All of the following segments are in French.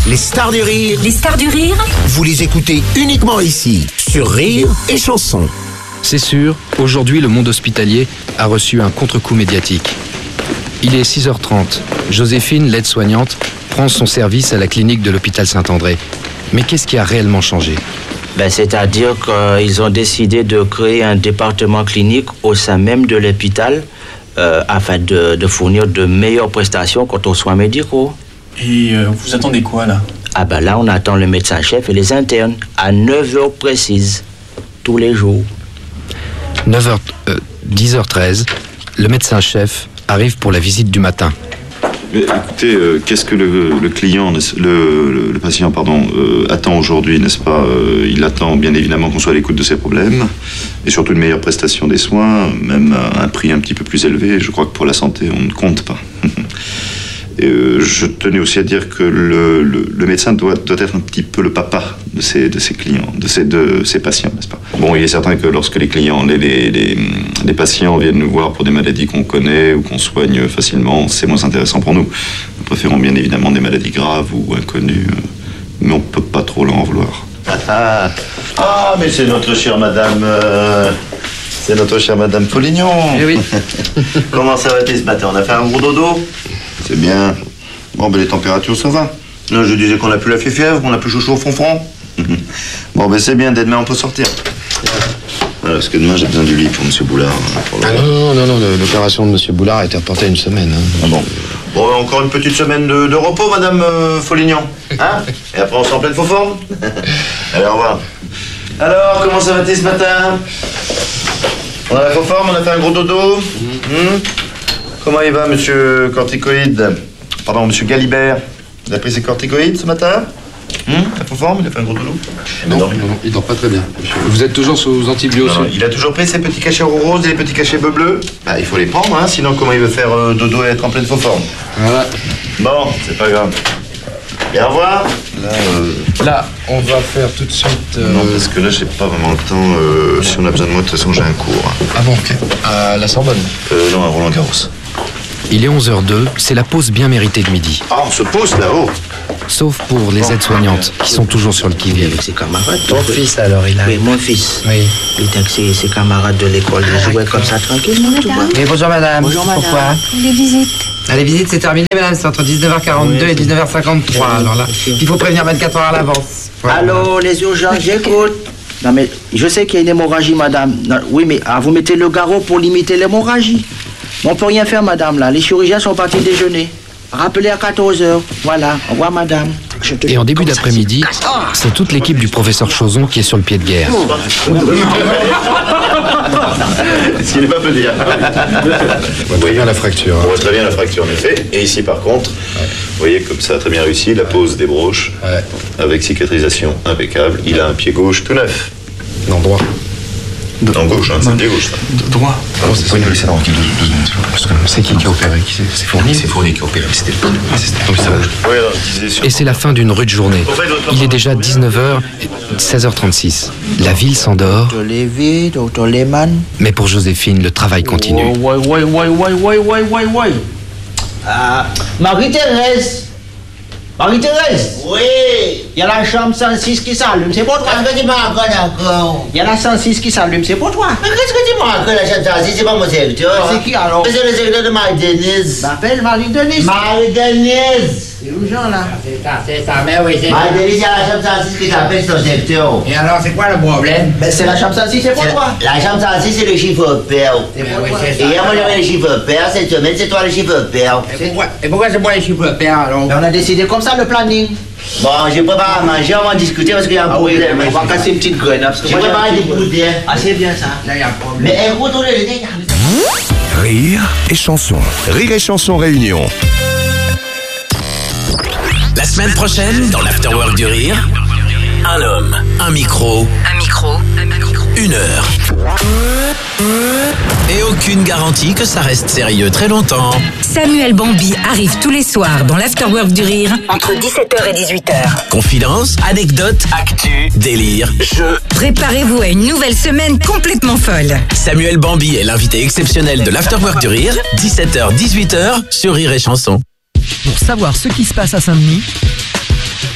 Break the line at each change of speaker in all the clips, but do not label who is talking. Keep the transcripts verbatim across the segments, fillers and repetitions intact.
Les stars du rire.
Les stars du rire.
Vous les écoutez uniquement ici, sur Rire et Chanson.
C'est sûr, aujourd'hui le monde hospitalier a reçu un contre-coup médiatique. Il est six heures trente. Joséphine, l'aide-soignante, prend son service à la clinique de l'hôpital Saint-André. Mais qu'est-ce qui a réellement changé ?
Ben, c'est-à-dire qu'ils ont décidé de créer un département clinique au sein même de l'hôpital euh, afin de, de fournir de meilleures prestations quant aux soins médicaux.
Et euh, vous attendez quoi là ?
Ah ben là, on attend le médecin-chef et les internes à neuf heures précises, tous les jours.
neuf heures, euh, dix heures treize, le médecin-chef arrive pour la visite du matin.
Mais écoutez, euh, qu'est-ce que le, le client, le, le, le patient, pardon, euh, attend aujourd'hui, n'est-ce pas ? euh, Il attend bien évidemment qu'on soit à l'écoute de ses problèmes et surtout une meilleure prestation des soins, même à un prix un petit peu plus élevé. Je crois que pour la santé, on ne compte pas. Et euh, je tenais aussi à dire que le, le, le médecin doit, doit être un petit peu le papa de ses, de ses clients, de ses, de ses patients, n'est-ce pas ? Bon, il est certain que lorsque les clients, les, les, les, les patients viennent nous voir pour des maladies qu'on connaît ou qu'on soigne facilement, c'est moins intéressant pour nous. Nous préférons bien évidemment des maladies graves ou inconnues, mais on ne peut pas trop leur en vouloir.
Ah, ah, mais c'est notre chère madame... Euh, c'est notre chère madame Polignon.
Eh oui.
Comment ça va-t-il ce matin ? On a fait un gros dodo ? C'est bien. Bon, ben les températures, ça va. Non, je disais qu'on n'a plus la fièvre, qu'on n'a plus chaud au fond-fond. Bon, ben c'est bien, dès demain, on peut sortir. Voilà, parce que demain, j'ai besoin du lit pour M. Boulard. Pour le...
Ah non, non, non, non, l'opération de M. Boulard a été reportée à une semaine. Hein.
Ah bon. Bon, encore une petite semaine de, de repos, madame euh, Folignon. Hein ? Et après, on sera en pleine faux forme. Allez, au revoir. Alors, comment ça va-t-il ce matin ? On a la faux forme, on a fait un gros dodo. Mmh. Comment il va, monsieur Corticoïde ? Pardon, monsieur Galibert. Il a pris ses corticoïdes ce matin ? Hum, la faux forme, il a fait un gros dodo.
Non, non, non, il dort pas très bien. Vous êtes toujours sous antibiotiques ?
Non, il a toujours pris ses petits cachets roses et les petits cachets bleu-bleu. Bah, il faut les prendre, hein, sinon comment il veut faire euh, dodo et être en pleine faux forme ?
Voilà.
Bon, c'est pas grave. Et au revoir. Là, euh...
Là, on va faire tout de suite... Euh...
Non, parce que là, j'ai pas vraiment le temps. Euh, si on a besoin de moi, de toute façon, j'ai un cours. Hein.
Ah bon, ok. À la Sorbonne ?
Euh, non, à Roland-Garros.
Il est onze heures deux, c'est la pause bien méritée de midi.
Ah, on se pose là-haut.
Sauf pour les aides-soignantes, qui sont toujours sur le qui-vive.
Avec ses camarades.
Ton fils, alors, il a...
Oui, mon fils.
Oui.
Il était avec ses, ses camarades de l'école. Il jouait comme ça, tranquillement, tu vois.
Oui, bonjour madame.
Bonjour madame.
Pourquoi ?
Les visites.
Ah, les visites, c'est terminé, madame. C'est entre dix-neuf heures quarante-deux
Oui,
et dix-neuf heures cinquante-trois.
Oui,
Alors là,
bien sûr.
il faut prévenir vingt-quatre heures à l'avance. Voilà.
Allô, les urgences, j'écoute. Non, mais je sais qu'il y a une hémorragie, madame. Non, oui, mais ah, vous mettez le garrot pour limiter l'hémorragie. On ne peut rien faire, madame, là. Les chirurgiens sont partis déjeuner. Rappelez à quatorze heures. Voilà. Au revoir, madame.
Et en début d'après-midi, c'est toute l'équipe du professeur Chauson qui est sur le pied de guerre.
S'il n'est pas peu dire.
On voit bien la fracture.
On voit très bien la fracture, en effet. Et ici, par contre, ouais. Vous voyez comme ça a très bien réussi. La pose des broches, ouais. Avec cicatrisation impeccable. Il a un pied gauche tout neuf.
Non, droit.
Non, gauche, hein, c'est le pied gauche, ça.
Droit.
Alors, c'est pas une laisser tranquille deux secondes.
Parce que c'est qui qui a opéré ? C'est Fournier ?
C'est Fournier qui a opéré, c'était le premier. Oui, alors, je disais sur...
Et c'est la fin d'une rude journée. Il est déjà dix-neuf heures, seize heures trente-six. La ville s'endort.
Docteur Lévy, docteur Lehmann.
Mais pour Joséphine, le travail continue.
Ouais, ouais, ouais, ouais, ouais, ouais, ouais, ouais. Ah, Marie-Thérèse. Marie-Thérèse.
Oui.
Il y a la chambre cent six qui s'allume, c'est pour toi.
Qu'est-ce que tu m'as encore d'accord?
Il y a la cent six qui s'allume, c'est pour toi.
Mais qu'est-ce que tu m'as encore la chambre cent six? C'est pas mon secteur.
C'est qui alors?
C'est le secteur de Marie-Denise.
M'appelle Marie-Denise.
Marie-Denise.
C'est urgent là.
C'est ça, c'est ça, mais oui, c'est ça.
Marie-Denise, il y a la chambre cent six qui t'appelle son secteur.
Et alors, c'est quoi le problème?
Ben c'est la chambre cent six, c'est pour toi.
La chambre cent six, c'est le chiffre pair.
C'est pour
oui,
toi.
c'est
Et hier, moi, j'avais le chiffre pair. Cette semaine, c'est toi le chiffre pair.
Et pourquoi, et pourquoi c'est moi les chiffres pères alors?
Ben, on a décidé comme ça le planning.
Bon, j'ai préparé à manger, on va en discuter parce qu'il y a un
Ah oui,
problème.
on va casser une petite graine. Parce que
J'ai
moi,
préparé
j'ai un
des
petit peu-
boudins.
Ah c'est bien ça.
Là, il y a un problème.
Mais écoute, on est les
Rire et Chanson. Rire et Chanson Réunion.
La semaine prochaine, dans l'Afterwork du Rire, un homme, un micro,
Un micro. Un micro.
une heure. Et aucune garantie que ça reste sérieux très longtemps.
Samuel Bambi arrive tous les soirs dans l'Afterwork du Rire entre dix-sept heures et dix-huit heures.
Confidence, anecdotes, actu, délire, jeux.
Préparez-vous à une nouvelle semaine complètement folle.
Samuel Bambi est l'invité exceptionnel de l'Afterwork du Rire, dix-sept heures dix-huit heures sur Rire et Chanson.
Pour savoir ce qui se passe à Saint-Denis,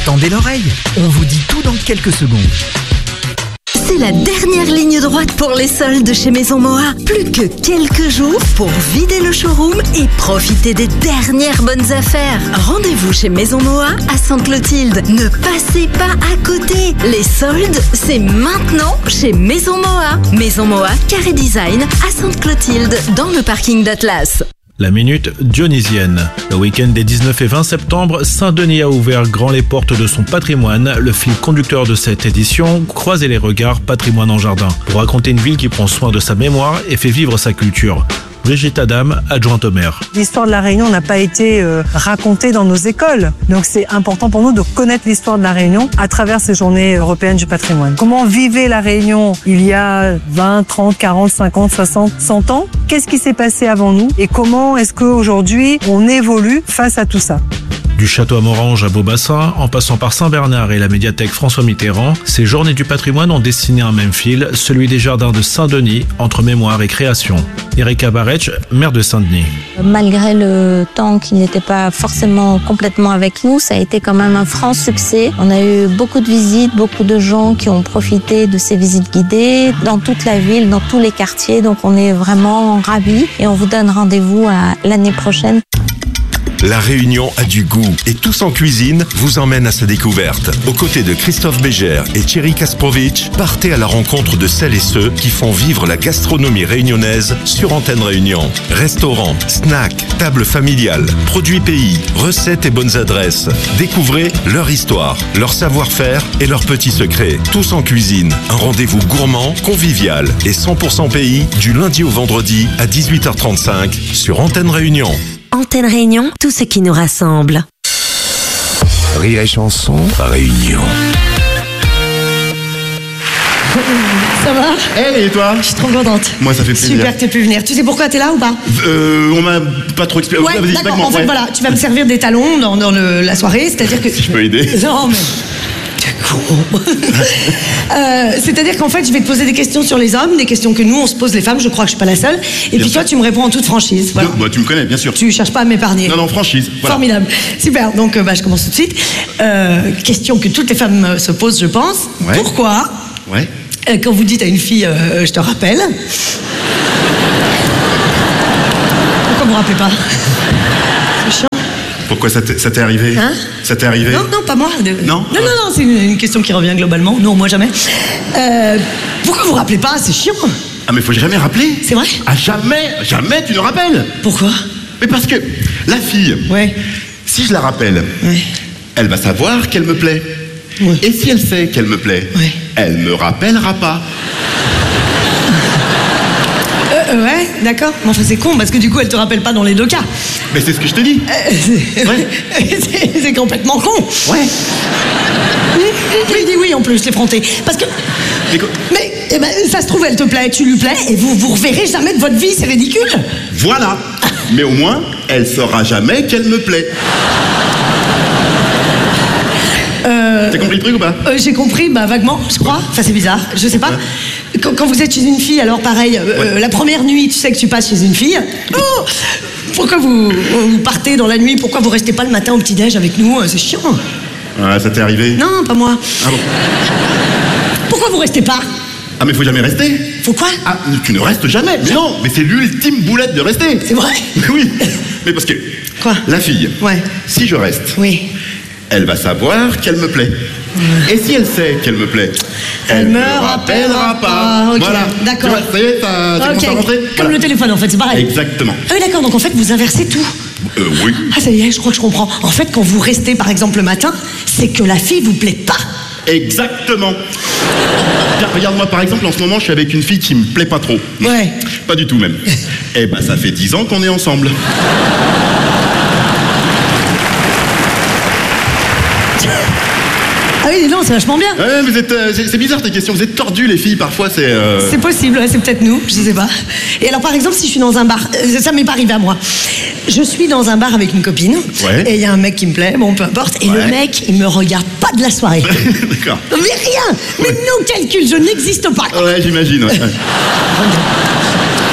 tendez l'oreille. On vous dit tout dans quelques secondes.
C'est la dernière ligne droite pour les soldes chez Maison Moa. Plus que quelques jours pour vider le showroom et profiter des dernières bonnes affaires. Rendez-vous chez Maison Moa à Sainte-Clotilde. Ne passez pas à côté. Les soldes, c'est maintenant chez Maison Moa. Maison Moa, Carré Design à Sainte-Clotilde, dans le parking d'Atlas.
La minute dionysienne. Le week-end des dix-neuf et vingt septembre, Saint-Denis a ouvert grand les portes de son patrimoine. Le fil conducteur de cette édition, croisez les regards, patrimoine en jardin. Pour raconter une ville qui prend soin de sa mémoire et fait vivre sa culture. Brigitte Adam, adjointe au maire.
L'histoire de la Réunion n'a pas été euh, racontée dans nos écoles. Donc c'est important pour nous de connaître l'histoire de la Réunion à travers ces journées européennes du patrimoine. Comment vivait la Réunion il y a vingt, trente, quarante, cinquante, soixante, cent ans? Qu'est-ce qui s'est passé avant nous? Et comment est-ce qu'aujourd'hui on évolue face à tout ça?
Du château à Morange à Beaubassin, en passant par Saint-Bernard et la médiathèque François Mitterrand, ces journées du patrimoine ont dessiné un même fil, celui des jardins de Saint-Denis, entre mémoire et création. Erika Barretch, maire de Saint-Denis.
Malgré le temps qui n'était pas forcément complètement avec nous, ça a été quand même un franc succès. On a eu beaucoup de visites, beaucoup de gens qui ont profité de ces visites guidées dans toute la ville, dans tous les quartiers. Donc on est vraiment ravis et on vous donne rendez-vous à l'année prochaine.
La Réunion a du goût et Tous en cuisine vous emmène à sa découverte. Aux côtés de Christophe Bégère et Thierry Kasprovic, partez à la rencontre de celles et ceux qui font vivre la gastronomie réunionnaise sur Antenne Réunion. Restaurants, snacks, tables familiales, produits pays, recettes et bonnes adresses. Découvrez leur histoire, leur savoir-faire et leurs petits secrets. Tous en cuisine, un rendez-vous gourmand, convivial et cent pour cent pays du lundi au vendredi à dix-huit heures trente-cinq sur Antenne Réunion.
Antenne Réunion, tout ce qui nous rassemble.
Rire et chanson, Réunion.
Ça va?
Hey, et toi?
Je suis trop contente.
Moi, ça fait plaisir.
Super que tu aies pu venir. Tu sais pourquoi t'es là ou pas?
Euh, on m'a pas trop expliqué.
Ouais, d'accord. En fait,
ouais.
Voilà, tu vas me servir des talons dans, dans le, la soirée, c'est-à-dire que...
Si je peux aider.
Non, mais... euh, c'est-à-dire qu'en fait je vais te poser des questions sur les hommes, des questions que nous on se pose les femmes, je crois que je suis pas la seule, et bien puis sûr. Toi tu me réponds en toute franchise, voilà.
Bah, tu me connais bien sûr.
Tu cherches pas à m'épargner.
Non non, franchise, voilà.
Formidable, super, donc euh, bah, je commence tout de suite. euh, Question que toutes les femmes euh, se posent je pense.
Ouais.
Pourquoi
ouais.
euh, quand vous dites à une fille euh, je te rappelle, pourquoi vous vous rappelez pas? C'est chiant.
Pourquoi ça t'est, ça t'est arrivé?
Hein?
Ça t'est arrivé?
Non, non, pas moi. De...
Non?
Non, non, non, c'est une, une question qui revient globalement. Non, moi jamais. Euh, pourquoi vous rappelez pas? C'est chiant.
Ah, mais faut jamais rappeler.
C'est vrai?
Ah, jamais, jamais tu ne rappelles.
Pourquoi?
Mais parce que la fille,
ouais.
Si je la rappelle,
ouais.
Elle va savoir qu'elle me plaît.
Ouais.
Et si elle sait qu'elle me plaît,
ouais.
Elle me rappellera pas.
Euh, ouais, d'accord. Mais enfin, c'est con parce que du coup, elle te rappelle pas dans les deux cas.
Mais c'est ce que je te dis.
Euh, c'est... Ouais. c'est, c'est complètement con.
Ouais.
Je dis oui en plus, l'effronté. Parce que.
Mais, quoi...
Mais eh ben, ça se trouve, elle te plaît, tu lui plais, et vous vous reverrez jamais de votre vie, c'est ridicule.
Voilà. Mais au moins, elle saura jamais qu'elle me plaît.
Euh,
T'as compris le truc ou pas?
euh, J'ai compris, bah vaguement, je crois. Enfin, c'est bizarre, je sais pas. Ouais. Quand, quand vous êtes chez une fille, alors pareil, euh, ouais. La première nuit, tu sais que tu passes chez une fille. Oh, pourquoi vous, vous partez dans la nuit? Pourquoi vous restez pas le matin au petit-déj avec nous? C'est chiant.
Ouais, ça t'est arrivé?
Non, pas moi.
Ah bon?
Pourquoi vous restez pas?
Ah, mais faut jamais rester.
Faut quoi?
Ah, tu ne restes jamais. Mais non, mais c'est l'ultime boulette de rester.
C'est vrai?
Mais oui. Mais parce que.
Quoi?
La fille.
Ouais.
Si je reste.
Oui.
Elle va savoir qu'elle me plaît. Ouais. Et si elle sait qu'elle me plaît,
elle, elle me rappellera pas. pas. Okay.
Voilà.
D'accord.
Tu vois, ça y est, ça, ça
okay.
commence à rentrer.
Comme
voilà.
le téléphone, en fait, c'est pareil.
Exactement.
Ah oui, d'accord. Donc en fait, vous inversez tout.
Euh, oui.
Ah, ça y est, je crois que je comprends. En fait, quand vous restez, par exemple, le matin, c'est que la fille vous plaît pas.
Exactement. Tiens, regarde-moi, par exemple, en ce moment, je suis avec une fille qui me plaît pas trop.
Ouais.
Pas du tout, même. Eh ben, ça fait dix ans qu'on est ensemble.
Ah oui, non, c'est vachement bien.
Ouais, vous êtes, euh, c'est, c'est bizarre tes questions. Vous êtes tordus, les filles, parfois, c'est... Euh...
C'est possible, ouais, c'est peut-être nous, je sais pas. Et alors, par exemple, si je suis dans un bar, euh, ça m'est pas arrivé à moi. Je suis dans un bar avec une copine,
ouais.
Et il y a un mec qui me plaît, bon, peu importe, et ouais. Le mec, il me regarde pas de la soirée.
D'accord.
Mais rien. Mais ouais. Non calcul, je n'existe pas.
Ouais, j'imagine, ouais.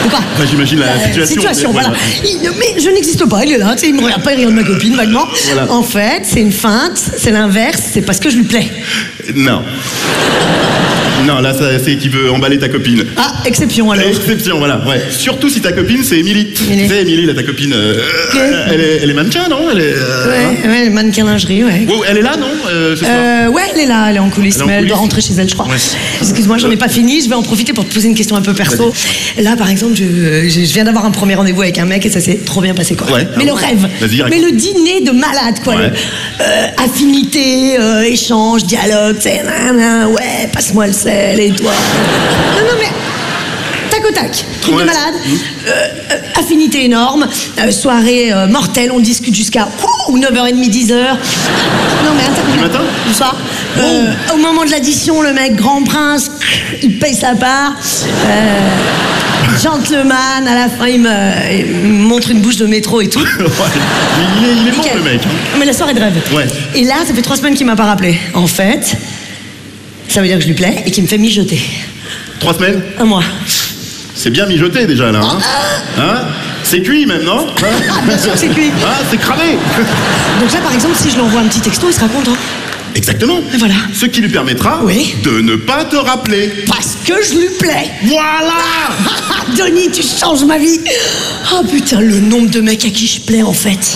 De quoi?
Enfin, j'imagine la
Euh,
situation.
situation,
mais-
voilà.
ouais, ouais.
Il- mais je n'existe pas, il est là, tu sais, il me regarde pas, il regarde ma copine vaguement.
Voilà.
En fait, c'est une feinte, c'est l'inverse, c'est parce que je lui plais.
Non. Non, là, ça, c'est qu'il veut emballer ta copine.
Ah, exception alors.
Exception, voilà. Ouais. Surtout si ta copine, c'est Émilie. Tu sais, Émilie, là, ta copine, euh,
Ok.
elle, est, elle est mannequin, non? Elle est. euh,
Ouais, ouais, mannequin lingerie, ouais.
Oh, elle est là, non euh, ce soir
Euh, ouais, elle est là, elle est en coulisses,
Elle est en
mais elle
coulisses.
doit rentrer chez elle, je crois. Excuse-moi, j'en ai pas fini, je vais en profiter pour te poser une question un peu perso. Là, par exemple, je, je, je viens d'avoir un premier rendez-vous avec un mec et ça s'est trop bien passé, quoi.
Ouais.
Mais le rêve,
Vas-y,
mais
raconte.
le dîner de malade, quoi.
Ouais.
Le, euh, affinité, euh, échange, dialogue, tu sais, nan, nan, ouais, passe-moi le sel et toi. Non, non, mais. Tac au tac, truc
Ouais.
de malade, euh, euh, affinité énorme, euh, soirée euh, mortelle, on discute jusqu'à ouh, neuf heures trente, dix heures. Non mais attends.
Du matin
Du soir. Euh, au moment de l'addition, le mec, grand prince, il paye sa part. Euh, gentleman, à la fin, il me, il me montre une bouche de métro et tout.
Ouais. Il est, il est bon,
Ok.
le mec.
Mais la soirée de rêve.
Ouais.
Et là, ça fait trois semaines qu'il m'a pas rappelé. En fait, ça veut dire que je lui plais et qu'il me fait mijoter.
Trois semaines?
Un mois.
C'est bien mijoté déjà, là. Hein, hein C'est cuit, même, non? Hein
Bien sûr que c'est cuit.
Ah, c'est cramé.
Donc là, par exemple, si je lui envoie un petit texto, il sera content.
Exactement.
Et voilà.
Ce qui lui permettra
Oui.
de ne pas te rappeler.
Parce que je lui plais.
Voilà.
Denis, tu changes ma vie. Oh putain, le nombre de mecs à qui je plais, en fait.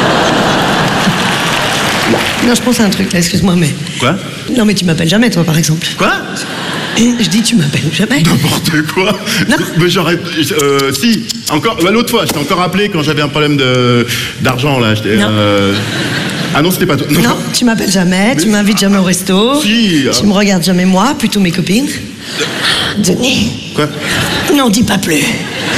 Non, je pense à un truc, là, excuse-moi, mais...
Quoi?
Non, mais tu m'appelles jamais, toi, par exemple.
Quoi?
Je dis, tu m'appelles jamais.
N'importe quoi.
Non.
Mais j'aurais. Euh, si, encore. Bah, l'autre fois, je t'ai encore appelé quand j'avais un problème de d'argent, là. j'étais,
Non.
euh, Ah non, c'était pas toi.
Non, tu m'appelles jamais, tu m'invites jamais au resto.
Si,
Tu
ah.
me regardes jamais moi, plutôt mes copines. Denis.
Quoi?
Non, dis pas plus.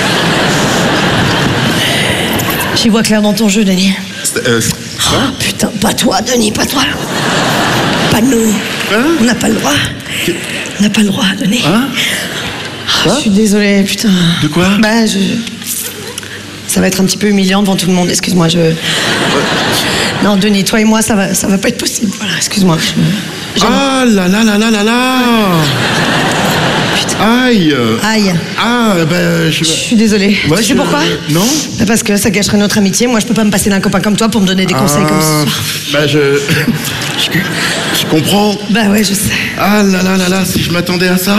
J'y vois clair dans ton jeu, Denis.
C'était, euh,
Oh, putain, pas toi, Denis, pas toi. Pas nous.
Hein?
On n'a pas le droit. On n'a pas le droit, Denis.
Hein?
Oh, je suis désolée, putain.
De quoi?
Bah, je. Ça va être un petit peu humiliant devant tout le monde, excuse-moi, je. Non, Denis, toi et moi, ça va, ça va pas être possible. Voilà, excuse-moi. je- j'aime-
Ah là là là là là là. Aïe.
Aïe.
Ah, ben, je.
Je suis désolée.
Ouais,
tu sais
je-
pourquoi?
Non.
Bah, parce que ça gâcherait notre amitié. Moi, je peux pas me passer d'un copain comme toi pour me donner des conseils comme ce soir.
Bah, je. Je, je comprends.
Bah ouais, je sais.
Ah là là là là, si je m'attendais à ça.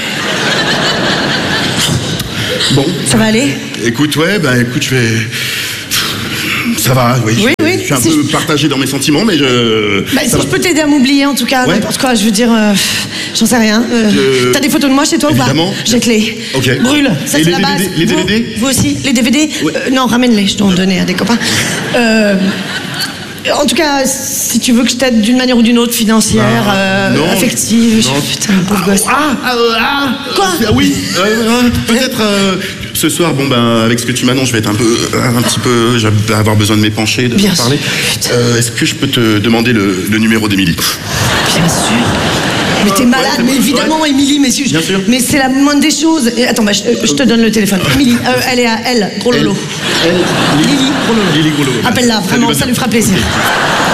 Bon.
Ça va aller?
Écoute, ouais, bah écoute, je vais. Ça va, oui.
Oui,
je,
oui,
je suis un
si
peu
je-
partagé dans mes sentiments, mais je.
Bah,
ça
si
va.
je peux t'aider à m'oublier, en tout cas,
Ouais.
n'importe quoi, je veux dire, euh, j'en sais rien. Euh,
Je-
T'as des photos de moi chez toi
Évidemment.
ou pas? J'ai clé.
Ok.
Brûle, ça
Et
c'est
les
la base.
D V D, les
vous,
D V D?
vous aussi, les D V D?
Ouais.
Euh, Non, ramène-les, je dois en donner à des copains. Euh, En tout cas, si tu veux que je t'aide d'une manière ou d'une autre, financière,
Non.
euh,
Non.
affective,
Non.
je- putain, pauvre gosse.
Ah, ah, euh, ah
Quoi?
Ah oui, euh, euh, peut-être euh, ce soir, bon ben avec ce que tu m'annonces, je vais être un peu, euh, un petit peu, je vais avoir besoin de m'épancher, de
Bien
te parler.
sûr.
Euh, Est-ce que je peux te demander le, le numéro d'Émilie?
Bien sûr. Mais t'es
Ouais,
malade,
c'est
mais
bon,
évidemment, Émilie, mais, si je-
Bien sûr.
mais c'est la moindre des choses. Et attends, bah, je, je te donne le téléphone. Émilie, euh, elle est à elle, gros lolo.
Elle,
Lily, gros lolo.
Lily Grololo.
Appelle-la,
Ça lui
vraiment,
va
ça
bien.
lui fera plaisir.